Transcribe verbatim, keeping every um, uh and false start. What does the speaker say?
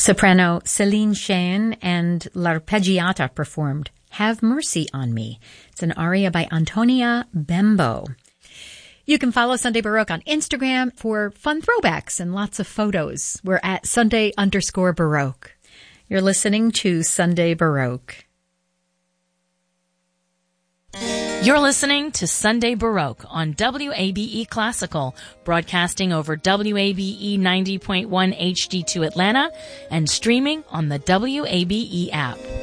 Soprano Celine Shane and L'Arpeggiata performed Have Mercy on Me. It's an aria by Antonia Bembo. You can follow Sunday Baroque on Instagram for fun throwbacks and lots of photos. We're at Sunday underscore Baroque. You're listening to Sunday Baroque. You're listening to Sunday Baroque on W A B E Classical, broadcasting over W A B E ninety point one H D two Atlanta and streaming on the W A B E app.